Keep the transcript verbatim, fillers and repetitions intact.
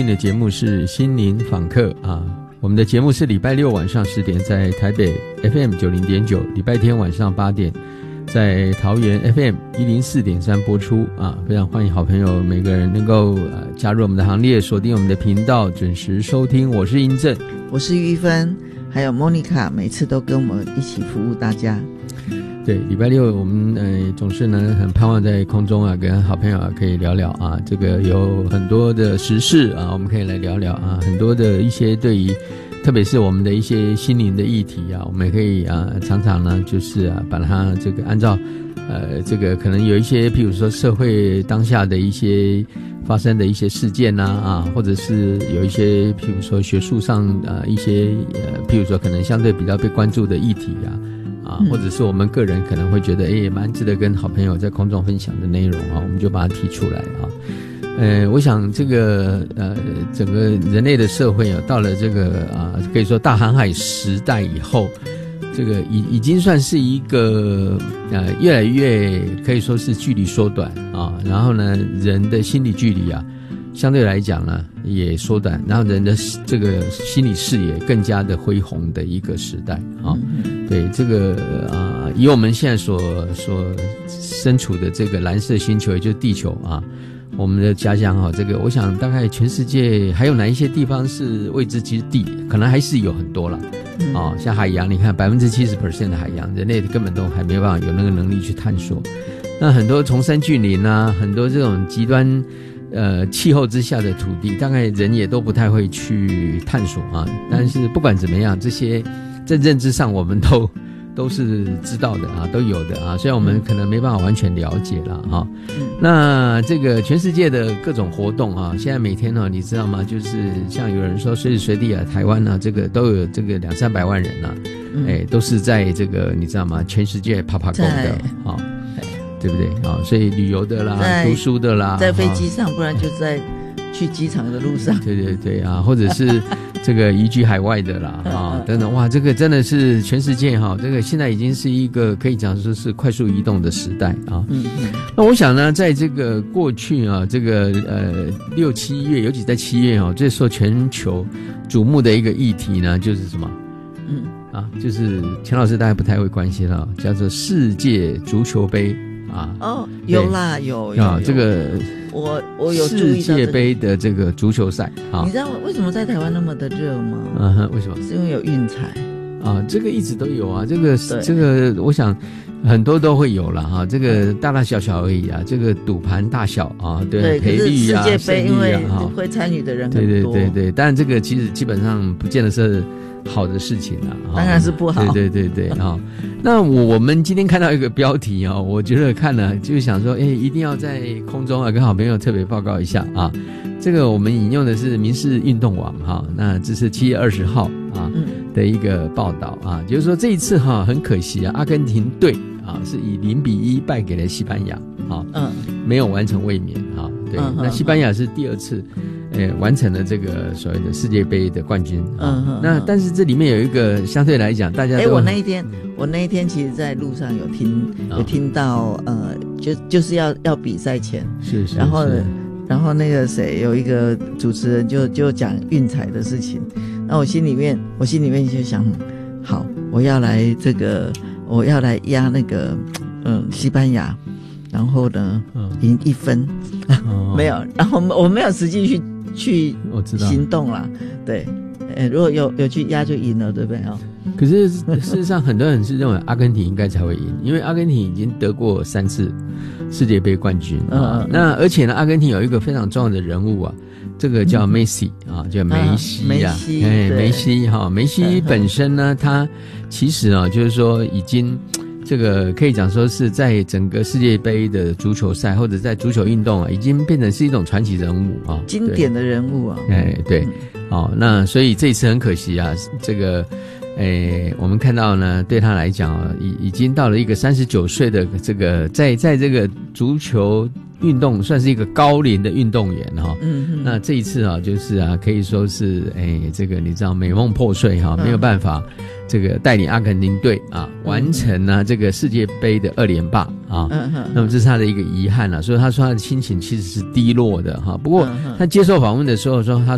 听的节目是心灵访客啊，我们的节目是礼拜六晚上十点在台北 F M 九十点九，礼拜天晚上八点在桃园 F M 一零四点三播出啊，非常欢迎好朋友每个人能够呃加入我们的行列，锁定我们的频道，准时收听。我是英正， 我是玉芬，还有 Monica， 每次都跟我们一起服务大家。 对，礼拜六我们呃总是呢很盼望在空中啊跟好朋友啊可以聊聊啊，这个有很多的时事啊，我们可以来聊聊啊，很多的一些对于特别是我们的一些心灵的议题啊，我们也可以啊常常呢就是啊把它这个按照呃这个可能有一些譬如说社会当下的一些发生的一些事件啊啊，或者是有一些譬如说学术上啊一些呃譬如说可能相对比较被关注的议题啊。啊，或者是我们个人可能会觉得，哎，也蛮值得跟好朋友在空中分享的内容啊，我们就把它提出来啊。呃，我想这个呃，整个人类的社会啊，到了这个啊，可以说大航海时代以后，这个已已经算是一个呃，越来越可以说是距离缩短啊，然后呢，人的心理距离啊。相对来讲呢，也缩短，然后人的这个心理视野更加的恢宏的一个时代啊。对这个啊，以我们现在所所身处的这个蓝色星球，也就是地球啊，我们的家乡哈，这个我想大概全世界还有哪一些地方是未知之地，可能还是有很多啦。啊，像海洋，你看百分之七十 percent 的海洋，人类根本都还没有办法有那个能力去探索。那很多崇山峻岭啊，很多这种极端。呃，气候之下的土地，大概人也都不太会去探索啊。但是不管怎么样，这些在认知上我们都都是知道的啊，都有的啊。虽然我们可能没办法完全了解了啊。那这个全世界的各种活动啊，现在每天呢，你知道吗？就是像有人说随时随地啊，台湾呢，这个都有这个两三百万人啊，哎，都是在这个你知道吗？全世界爬爬够的啊。对不对啊？所以旅游的啦，读书的啦， 在飞机上，不然就在去机场的路上。 对对对啊，或者是这个移居海外的啦啊等等，哇，这个真的是全世界哈，这个现在已经是一个可以讲说是快速移动的时代啊。嗯嗯。那我想呢，在这个过去啊，这个呃六七月，尤其在七月啊，最受全球瞩目的一个议题呢，就是什么？嗯啊，就是钱老师大概不太会关心了，叫做世界足球杯。啊哦，有啦，有有啊，这个我我有注意到、这个、 世界杯的这个足球赛啊， 你知道为什么在台湾那么的热吗？ 嗯哼，为什么？ 是因为有运彩啊，这个一直都有啊，这个这个我想很多都会有了哈、啊，这个大大小小而已啊，这个赌盘大小啊，对， 对赔率啊， 世界杯因为啊， 会参与的人很多， 多， 对对对对，但这个其实基本上不见得是好的事情啊， 当然是不好。 对对对对啊，那我我们今天看到一个标题啊，我觉得看了就是想说，哎，一定要在空中啊跟好朋友特别报告一下啊。这个我们引用的是民事运动网哈，那这是七月二十号啊的一个报道啊，就是说这一次哈很可惜啊，阿根廷队啊是以零比一败给了西班牙啊，嗯，没有完成卫冕啊，对，嗯、那西班牙是第二次。呃，完成了这个所谓的世界杯的冠军。嗯嗯。那但是这里面有一个相对来讲，大家都。哎， 我那一天，我那一天其实在路上有听，有听到，呃，就就是要要比赛前， 是是。 然后，然后那个谁有一个主持人就就讲运彩的事情，那我心里面，我心里面就想，好，我要来这个，我要来压那个，嗯，西班牙，然后呢，赢一分，哦、没有，然后我没有实际去。去行动啦，对，呃，如果有有去压就赢了，对不对啊？ 可是事实上，很多人是认为阿根廷应该才会赢，因为阿根廷已经得过三次世界杯冠军啊。嗯、那而且呢，阿根廷有一个非常重要的人物啊，这个叫梅西、嗯、啊，叫梅西啊，哎、啊，梅西哈，梅西本身呢，他其实啊，就是说已经。这个可以讲说是在整个世界杯的足球赛或者在足球运动啊，已经变成是一种传奇人物啊， 经典的人物啊。 哎，对，嗯、哦，那所以这一次很可惜啊，这个，哎，我们看到呢，对他来讲啊，已已经到了一个三十九岁的这个，在在这个足球运动算是一个高龄的运动员哈、哦。嗯，那这一次啊，就是啊，可以说是哎，这个你知道美梦破碎哈、啊，没有办法。这个带领阿根廷队啊完成呢、啊、这个世界杯的二连霸啊，嗯嗯、那么这是他的一个遗憾啊，所以他说他的心情其实是低落的哈。不过他接受访问的时候说他。